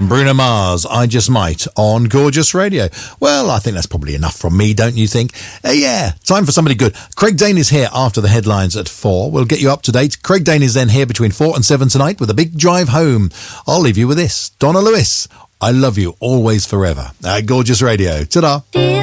Bruno Mars, I Just Might, on Gorgeous Radio. Well, I think that's probably enough from me, don't you think? Yeah, time for somebody good. Craig Dane is here after the headlines at 4. We'll get you up to date. Craig Dane is then here between 4 and 7 tonight with a big drive home. I'll leave you with this. Donna Lewis, I love you always forever. Gorgeous Radio. Ta-da.